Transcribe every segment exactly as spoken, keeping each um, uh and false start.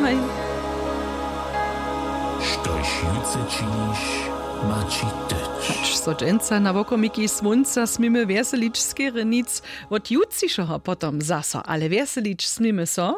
Ahoj. Štož jutce činiš, mači teč. Aż so dżęca na wokomiki słońca smimy weselić z Kierenic od jutrzejszego potom zaso, ale weselić smimy so.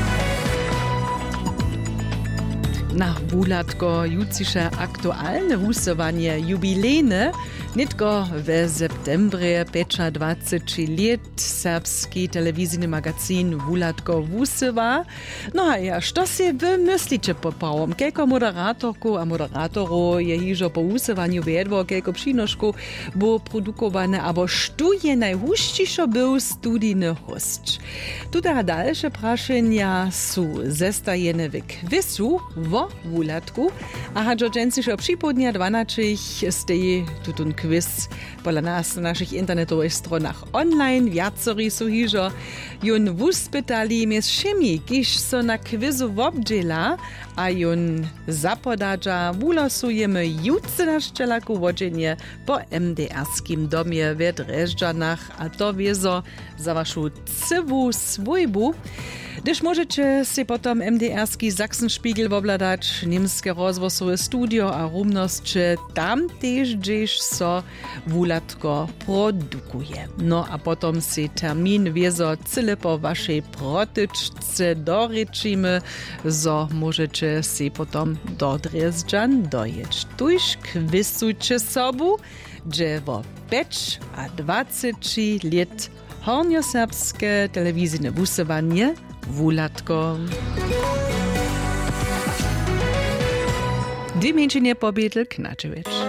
Na wulatko jutrzejsze aktualne wusowanie jubilejne, nitko w septembrze dwadzieścia pięć lat serbski telewizyjny magazyn wulatko wusywa. No a ja, što si wy myślicie po pałom? Kelko moderatorku a moderatoru je hižo po wusywaniu wiedło, kelko przynoszku było produkowane, abo sztu je najhušćišo był studijny host. Tuda dalsze praszenia su zestajene w kwisu wo wulatku, a hadżo dżęciszo przypodnia dwanaczych steje tutun quiz pola nas na naszych internetowych stronach online. Viacerí su hižo jun wuspytali mies šimi, kiž so na quizu wobdźela, a jun zapodadža wulosujemy jutce na szczelaku wodzenie po MDR-skim domie w Drežďanach, a to wiezo za waszą cywu swojbu. Gdyż możecie si potom MDR-ski Sachsenspiegel wobladać, niemskie rozwosowe studio a rumnost, czy tam też gdzieś so wulatko produkuje. No a potom si termin wiezo cyle po waszej protyczce doryczimy, zo możecie si potom do Drežďan dojeć. Tuż kwisujcie sobu, że wo pięć a dwadzieścia lat hornioserbskie telewizyjne wusowanie wulatko. Dwie mięczynie pobietel Knaczewicz.